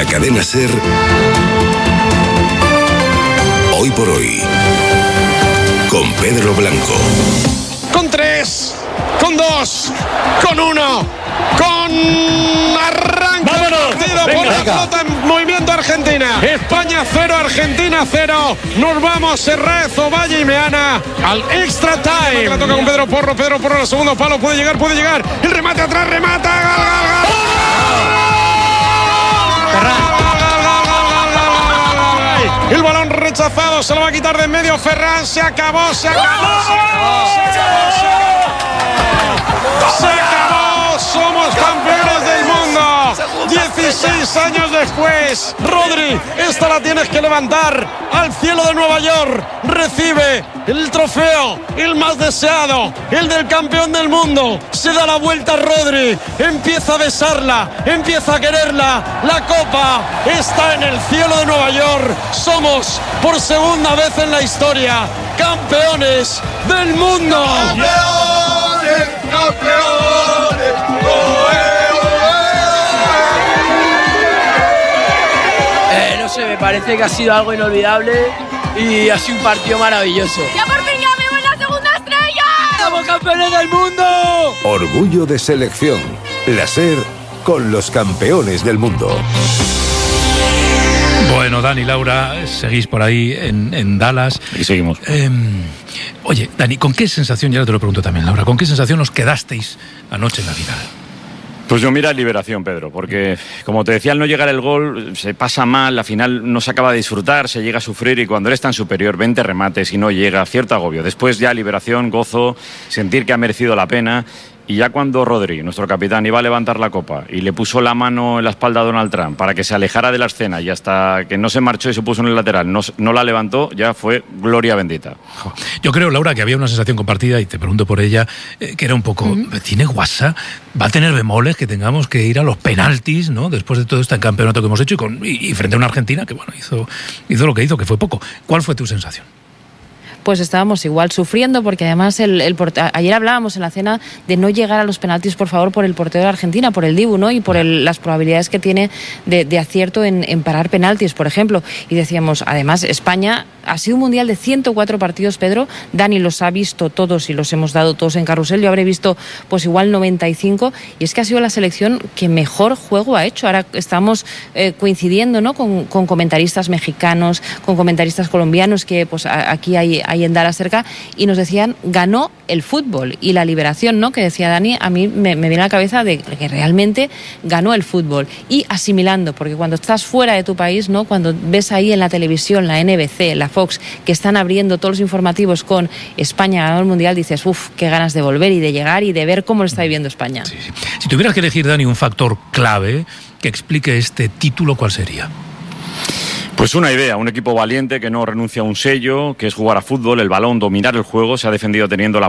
la cadena SER. Hoy por hoy, con Pedro Blanco. Con 3, con 2, con 1, con arranque el partido por la pelota en movimiento Argentina. España 0, Argentina 0. Nos vamos Serraz, Ovalle y Meana al extra time. La toca con Pedro Porro al segundo palo, puede llegar. El remate atrás, remata, gol. El balón rechazado, se lo va a quitar de en medio Ferran, se acabó. Somos campeones del mundo. 16 años después, Rodri, esta la tienes que levantar al cielo de Nueva York. Recibe el trofeo, el más deseado, el del campeón del mundo. Se da la vuelta Rodri, empieza a besarla, empieza a quererla. La copa está en el cielo de Nueva York. Somos, por segunda vez en la historia, campeones del mundo. ¡Campeones! No sé, me parece que ha sido algo inolvidable y ha sido un partido maravilloso. ¡Ya por fin ya vivo en la segunda estrella! ¡Somos campeones del mundo! Orgullo de selección. La SER con los campeones del mundo. Bueno, Dani, Laura, seguís por ahí en Dallas. Y seguimos. Oye, Dani, ¿con qué sensación, ya te lo pregunto también, Laura, ¿con qué sensación os quedasteis anoche en la final? Pues yo mira liberación, Pedro, porque como te decía, al no llegar el gol se pasa mal, la final no se acaba de disfrutar, se llega a sufrir y cuando eres tan superior, 20 remates y no llega, cierto agobio. Después ya liberación, gozo, sentir que ha merecido la pena. Y ya cuando Rodri, nuestro capitán, iba a levantar la copa y le puso la mano en la espalda a Donald Trump para que se alejara de la escena y hasta que no se marchó y se puso en el lateral, no la levantó, ya fue gloria bendita. Yo creo, Laura, que había una sensación compartida, y te pregunto por ella, que era un poco, ¿tiene guasa? ¿Va a tener bemoles que tengamos que ir a los penaltis, ¿no? Después de todo este campeonato que hemos hecho y frente a una Argentina que, bueno, hizo lo que hizo, que fue poco. ¿Cuál fue tu sensación? Pues estábamos igual sufriendo, porque además ayer hablábamos en la cena de no llegar a los penaltis, por favor, por el portero de Argentina, por el Dibu, ¿no? Y por las probabilidades que tiene de acierto en parar penaltis, por ejemplo. Y decíamos, además, España ha sido un mundial de 104 partidos, Pedro. Dani los ha visto todos y los hemos dado todos en carrusel. Yo habré visto pues igual 95, y es que ha sido la selección que mejor juego ha hecho. Ahora estamos coincidiendo, ¿no? con comentaristas mexicanos, con comentaristas colombianos que pues aquí hay en Dallas cerca, y nos decían, ganó el fútbol y la liberación, ¿no? Que decía Dani, a mí me viene a la cabeza de que realmente ganó el fútbol. Y asimilando, porque cuando estás fuera de tu país, ¿no? Cuando ves ahí en la televisión, la NBC, la Fox, que están abriendo todos los informativos con España ganó el mundial, dices, qué ganas de volver y de llegar y de ver cómo lo está viviendo España. Sí. Si tuvieras que elegir, Dani, un factor clave que explique este título, ¿cuál sería? Pues una idea, un equipo valiente que no renuncia a un sello, que es jugar a fútbol, el balón, dominar el juego, se ha defendido teniendo la